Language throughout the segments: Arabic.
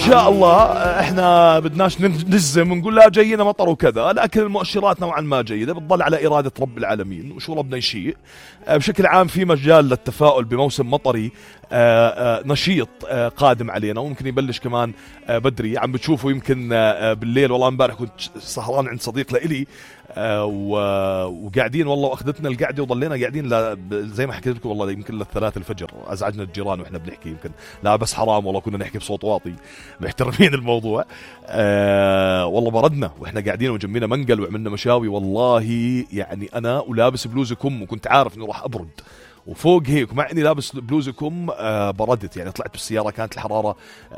شاء الله احنا بدناش نجزم ونقول لا جاينا مطر وكذا، لكن المؤشرات نوعا ما جيدة، بتضل على إرادة رب العالمين وشو ربنا يشيء. بشكل عام في مجال للتفاؤل بموسم مطري نشيط قادم علينا، وممكن يبلش كمان بدري. عم بتشوفوا يمكن بالليل، والله امبارح كنت سهران عند صديق لإلي وقاعدين والله، واخذتنا القعده وضلينا قاعدين زي ما حكيت لكم والله يمكن للثلاث الفجر. ازعجنا الجيران واحنا بنحكي، يمكن لا بس حرام والله كنا نحكي بصوت واطي، محترمين الموضوع. والله بردنا واحنا قاعدين وجمينا منقل وعملنا مشاوي، والله يعني انا ولابس بلوزه كم وكنت عارف انه راح ابرد، وفوق هيك مع اني لابس بلوزه كم بردت. يعني طلعت بالسياره كانت الحراره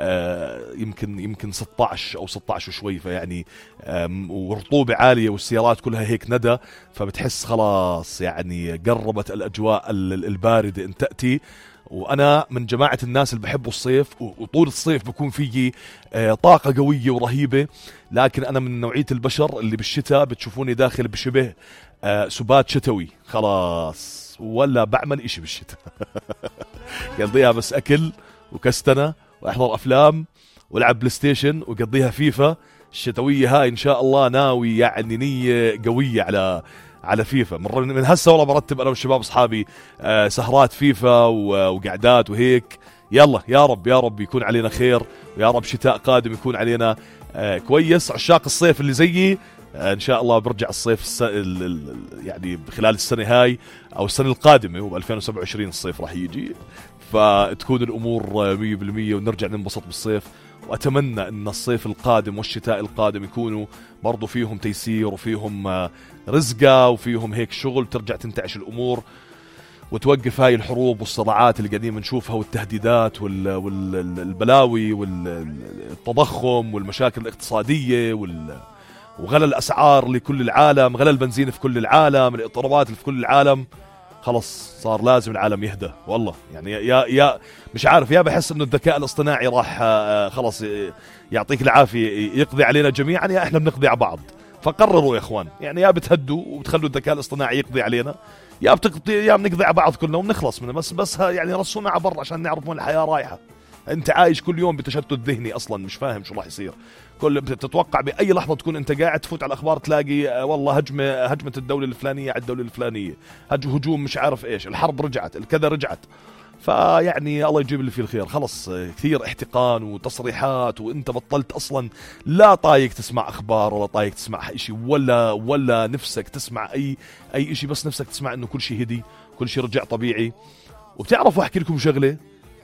يمكن 16 او 16 وشوي، فيعني ورطوبه عاليه والسيارات كلها هيك ندى، فبتحس خلاص يعني قربت الاجواء البارده ان تاتي. وانا من جماعه الناس اللي بحبوا الصيف، وطول الصيف بكون فيي طاقه قويه ورهيبه، لكن انا من نوعيه البشر اللي بالشتاء بتشوفوني داخل بشبه سبات شتوي خلاص، ولا بعمل اشي بالشتاء. قضيها بس اكل وكستنة واحضر افلام والعب بلاي ستيشن وقضيها فيفا. الشتوية هاي ان شاء الله ناوي يعني نية قوية على فيفا. من هسه والله برتب انا والشباب اصحابي سهرات فيفا وقعدات وهيك. يلا يا رب يكون علينا خير، ويا رب شتاء قادم يكون علينا كويس. عشاق الصيف اللي زيي ان شاء الله برجع الصيف يعني خلال السنه هاي او السنه القادمه، هو 2027 الصيف راح يجي، فتكون الامور 100% ونرجع ننبسط بالصيف. واتمنى ان الصيف القادم والشتاء القادم يكونوا برضو فيهم تيسير وفيهم رزقه وفيهم هيك شغل، ترجع تنتعش الامور وتوقف هاي الحروب والصراعات اللي قاعدين بنشوفها والتهديدات والبلاوي والتضخم والمشاكل الاقتصاديه وغلى الأسعار لكل العالم، غلى البنزين في كل العالم، الاضطرابات اللي في كل العالم. خلص صار لازم العالم يهدى والله. يعني يا مش عارف، يا بحس انه الذكاء الاصطناعي راح خلص يعطيك العافية يقضي علينا جميعا، يا احنا بنقضي على بعض. فقرروا يا اخوان، يعني يا بتهدوا وبتخلوا الذكاء الاصطناعي يقضي علينا، يا بنقضي على بعض كلنا ونخلص منه. بس يعني رسونا على بر عشان نعرف وين الحياة رايحة. انت عايش كل يوم بتشتت ذهني اصلا، مش فاهم شو راح يصير. بتتوقع باي لحظه تكون انت قاعد تفوت على الاخبار تلاقي والله هجمه الدوله الفلانيه على الدوله الفلانيه، هجوم مش عارف ايش، الحرب رجعت، الكذا رجعت. فيعني الله يجيب اللي فيه الخير. خلص كثير احتقان وتصريحات، وانت بطلت اصلا لا طايق تسمع اخبار ولا طايق تسمع شيء ولا نفسك تسمع اي شيء، بس نفسك تسمع انه كل شيء هدي، كل شيء رجع طبيعي. وبتعرفوا احكي لكم شغله،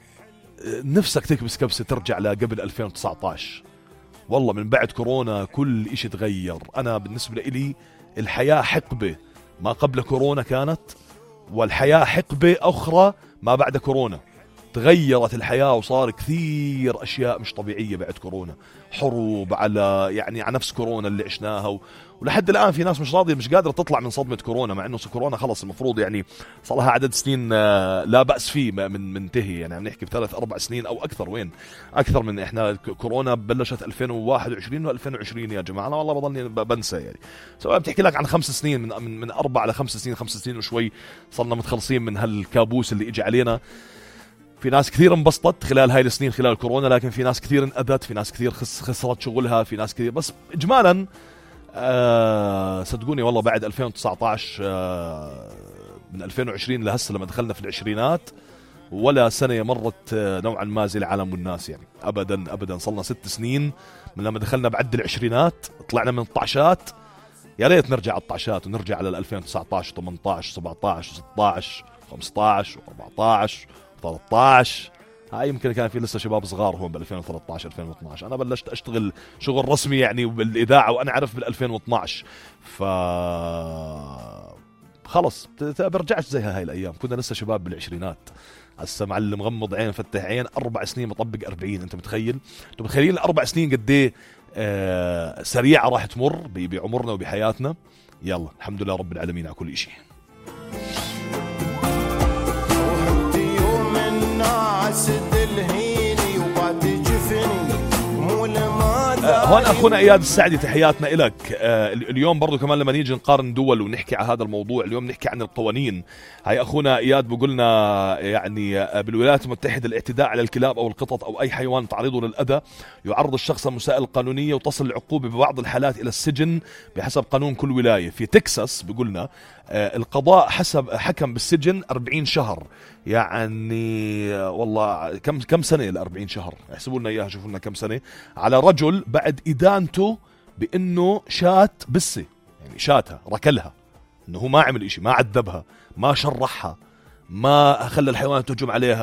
نفسك تكبس كبسه ترجع لقبل 2019. والله من بعد كورونا كل إشي تغير. أنا بالنسبة إلي الحياة حقبة ما قبل كورونا كانت، والحياة حقبة أخرى ما بعد كورونا. تغيرت الحياة وصار كثير أشياء مش طبيعية بعد كورونا، حروب على نفس كورونا اللي عشناها، ولحد الآن في ناس مش راضية، مش قادرة تطلع من صدمة كورونا، مع إنه كورونا خلص المفروض يعني صار لها عدد سنين لا بأس فيه منتهي. يعني عم نحكي ب3-4 سنين أو أكثر. وين أكثر من إحنا كورونا بلشت 2021 و2020 يا جماعة. أنا والله بضلني بنسى يعني. سواء بتحكي لك عن 5 سنين، من 4 ل5 سنين، 5 سنين وشوي صرنا متخلصين من هالكابوس اللي إجي علينا. في ناس كثير انبسطت خلال هاي السنين خلال كورونا، لكن في ناس كثير انأذت، في ناس كثير خسرت شغلها، في ناس كثير. بس إجمالا صدقوني والله بعد 2019 من 2020 لهسه لما دخلنا في العشرينات، ولا سنة مرت نوعا ما زي العالم والناس. يعني أبدا صلنا 6 سنين من لما دخلنا بعد العشرينات، طلعنا من الطعشات. يا ريت نرجع على الطعشات ونرجع على 2019 18 17 16 15 14 13. هاي يمكن كان في لسه شباب صغار هون ب 2013 2012. انا بلشت اشتغل شغل رسمي يعني بالاذاعه وانا عرف بال 2012. خلص برجعش زي هاي الايام، كنا لسه شباب بالعشرينات. هسه معلم غمض عين فتح عين، 4 سنين مطبق 40. انت متخيل؟ انتم متخيلين 4 سنين قد ايه سريعه راح تمر بعمرنا وبحياتنا. يلا الحمد لله رب العالمين على كل شيء. هون أخونا إياد السعدي تحياتنا إلك. اليوم برضو كمان لما نيجي نقارن دول ونحكي على هذا الموضوع، اليوم نحكي عن القوانين. هاي أخونا إياد بقولنا يعني بالولايات المتحدة الاعتداء على الكلاب أو القطط أو أي حيوان تعرضه للأذى يعرض الشخص لمسائل قانونية وتصل العقوبة ببعض الحالات إلى السجن بحسب قانون كل ولاية. في تكساس بقولنا القضاء حكم بالسجن 40 شهر. يعني والله كم سنة ل 40 شهر؟ احسبوا لنا اياها، شوفوا لنا كم سنة على رجل بعد إدانته بأنه شات بسة، يعني شاتها ركلها، انه هو ما عمل إشي، ما عذبها، ما شرحها، ما خلى الحيوانات تهجم عليها.